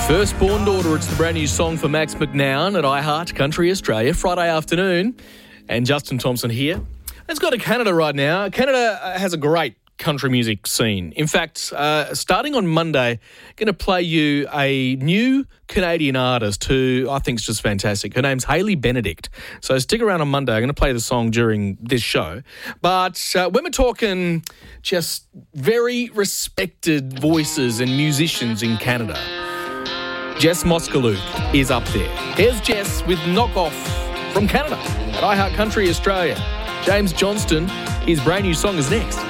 Firstborn Daughter, it's the brand new song for Max McNown at iHeart Country Australia, Friday afternoon. And Justin Thompson here. Let's go to Canada right now. Canada has a great country music scene. In fact, starting on Monday, going to play you a new Canadian artist who I think is just fantastic. Her name's Hayley Benedict. So stick around on Monday. I'm going to play the song during this show. But when we're talking just very respected voices and musicians in Canada, Jess Moskaluke is up there. Here's Jess with Knock Off from Canada at iHeart Country Australia. James Johnston, his brand new song is next.